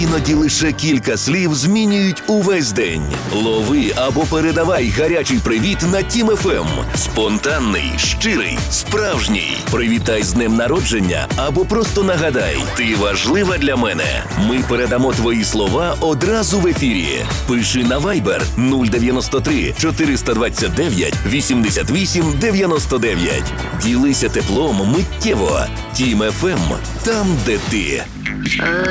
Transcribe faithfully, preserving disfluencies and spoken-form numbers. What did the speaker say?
Іноді лише кілька слів змінюють увесь день. Лови або передавай гарячий привіт на Тім еф ем. Спонтанний, щирий, справжній. Привітай з днем народження або просто нагадай, ти важлива для мене. Ми передамо твої слова одразу в ефірі. Пиши на Viber нуль дев'яносто три чотириста двадцять дев'ять вісімдесят вісім дев'яносто дев'ять. Ділися теплом миттєво. Тім еф ем – там, де ти.